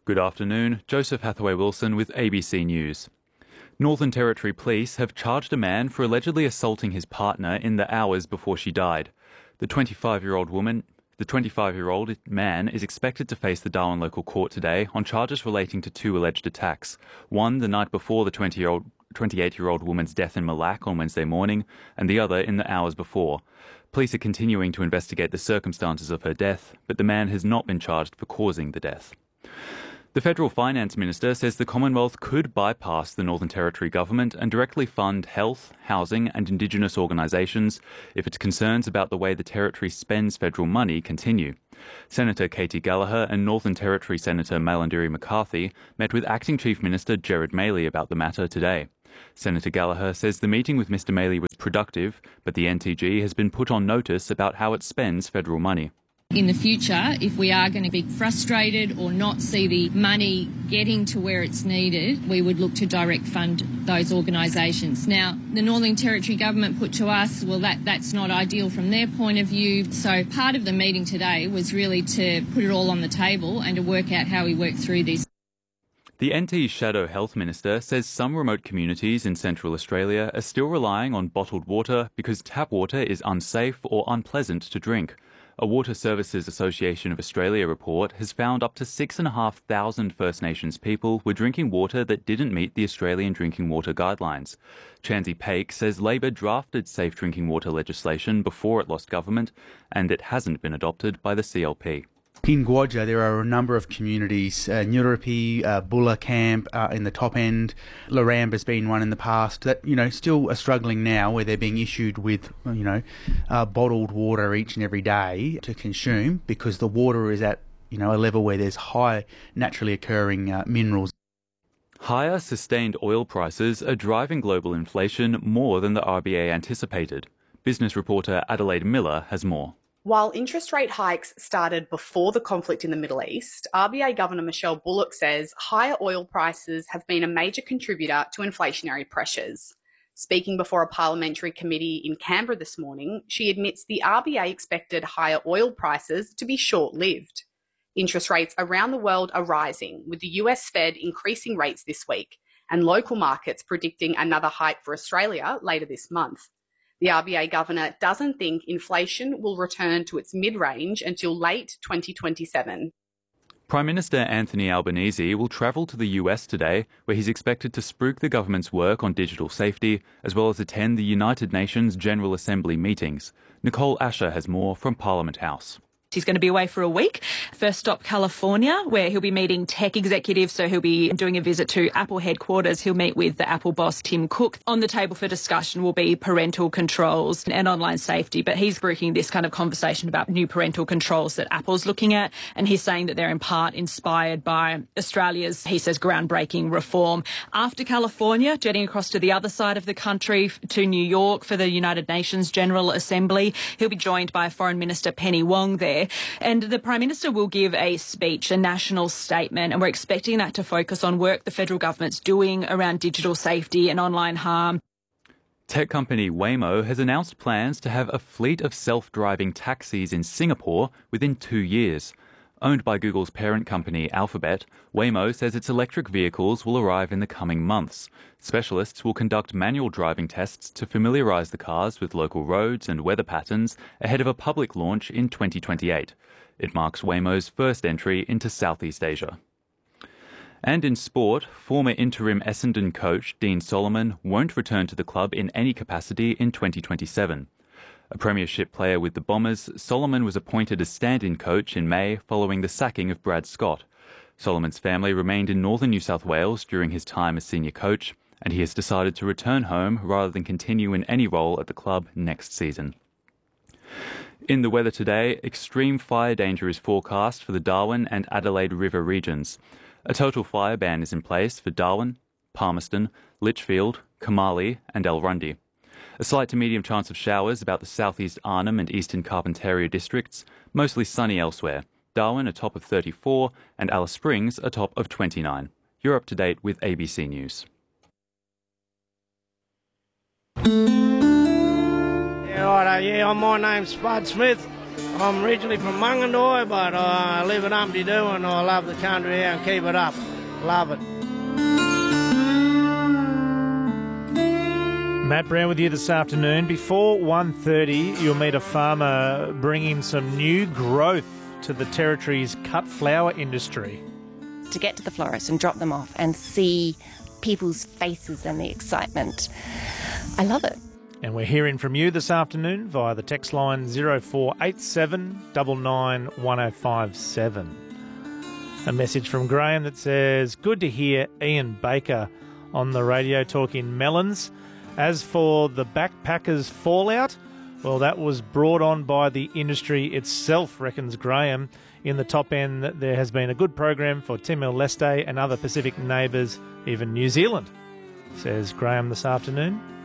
Good afternoon, Joseph Hathaway-Wilson with ABC News. Northern Territory Police have charged a man for allegedly assaulting his partner in the hours before she died. The 25-year-old man is expected to face the Darwin local court today on charges relating to two alleged attacks. One the night before the 28-year-old woman's death in Mille Lacs on Wednesday morning, and the other in the hours before. Police are continuing to investigate the circumstances of her death, but the man has not been charged for causing the death. The Federal Finance Minister says the Commonwealth could bypass the Northern Territory government and directly fund health, housing and Indigenous organisations if its concerns about the way the Territory spends federal money continue. Senator Katie Gallagher and Northern Territory Senator Malarndirri McCarthy met with Acting Chief Minister Gerard Maley about the matter today. Senator Gallagher says the meeting with Mr Maley was productive, but the NTG has been put on notice about how it spends federal money. In the future, if we are going to be frustrated or not see the money getting to where it's needed, we would look to direct fund those organisations. Now, the Northern Territory government put to us, well, that's not ideal from their point of view. So part of the meeting today was really to put it all on the table and to work out how we work through this. The NT's Shadow Health Minister says some remote communities in Central Australia are still relying on bottled water because tap water is unsafe or unpleasant to drink. A Water Services Association of Australia report has found up to 6,500 First Nations people were drinking water that didn't meet the Australian drinking water guidelines. Chansey Paik says Labor drafted safe drinking water legislation before it lost government, and it hasn't been adopted by the CLP. In Guadja, there are a number of communities, Nyurupi, Bulla Camp in the top end, Laramba's been one in the past, that, still are struggling now where they're being issued with, bottled water each and every day to consume because the water is at, a level where there's high naturally occurring minerals. Higher sustained oil prices are driving global inflation more than the RBA anticipated. Business reporter Adelaide Miller has more. While interest rate hikes started before the conflict in the Middle East, RBA Governor Michelle Bullock says higher oil prices have been a major contributor to inflationary pressures. Speaking before a parliamentary committee in Canberra this morning, she admits the RBA expected higher oil prices to be short-lived. Interest rates around the world are rising, with the US Fed increasing rates this week and local markets predicting another hike for Australia later this month. The RBA governor doesn't think inflation will return to its mid-range until late 2027. Prime Minister Anthony Albanese will travel to the US today, where he's expected to spruik the government's work on digital safety, as well as attend the United Nations General Assembly meetings. Nicole Asher has more from Parliament House. He's going to be away for a week. First stop, California, where he'll be meeting tech executives. So he'll be doing a visit to Apple headquarters. He'll meet with the Apple boss, Tim Cook. On the table for discussion will be parental controls and online safety. But he's bringing this kind of conversation about new parental controls that Apple's looking at. And he's saying that they're in part inspired by Australia's, he says, groundbreaking reform. After California, jetting across to the other side of the country to New York for the United Nations General Assembly. He'll be joined by Foreign Minister Penny Wong there. And the Prime Minister will give a speech, a national statement, and we're expecting that to focus on work the federal government's doing around digital safety and online harm. Tech company Waymo has announced plans to have a fleet of self-driving taxis in Singapore within 2 years. Owned by Google's parent company Alphabet, Waymo says its electric vehicles will arrive in the coming months. Specialists will conduct manual driving tests to familiarise the cars with local roads and weather patterns ahead of a public launch in 2028. It marks Waymo's first entry into Southeast Asia. And in sport, former interim Essendon coach Dean Solomon won't return to the club in any capacity in 2027. A premiership player with the Bombers, Solomon was appointed as stand-in coach in May following the sacking of Brad Scott. Solomon's family remained in northern New South Wales during his time as senior coach, and he has decided to return home rather than continue in any role at the club next season. In the weather today, extreme fire danger is forecast for the Darwin and Adelaide River regions. A total fire ban is in place for Darwin, Palmerston, Litchfield, Kamali and Elrundy. A slight to medium chance of showers about the southeast Arnhem and eastern Carpentaria districts, mostly sunny elsewhere. Darwin a top of 34 and Alice Springs a top of 29. You're up to date with ABC News. Yeah, my name's Bud Smith. I'm originally from Mungandoy, but I live in Umpty Doo and I love the country here and keep it up. Love it. Matt Brown with you this afternoon. Before 1:30, you'll meet a farmer bringing some new growth to the Territory's cut flower industry. To get to the florist and drop them off and see people's faces and the excitement, I love it. And we're hearing from you this afternoon via the text line 0487 99 1057. A message from Graham that says, good to hear Ian Baker on the radio talking melons. As for the backpackers fallout, well, that was brought on by the industry itself, reckons Graham. In the top end, there has been a good program for Timor-Leste and other Pacific neighbours, even New Zealand, says Graham this afternoon.